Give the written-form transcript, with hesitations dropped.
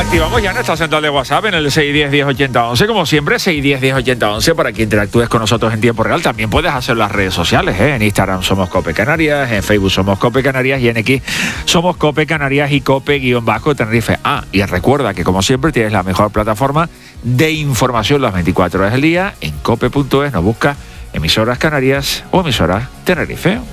Activamos ya nuestra central de WhatsApp en el 610-1080-11. Como siempre, 610-1080-11 para que interactúes con nosotros en tiempo real. También puedes hacer las redes sociales, ¿eh? En Instagram somos Cope Canarias, en Facebook somos Cope Canarias y en X somos Cope Canarias y Cope-Tenerife. Y recuerda que, como siempre, tienes la mejor plataforma de información las 24 horas del día. En cope.es nos busca emisoras Canarias o emisoras Tenerife.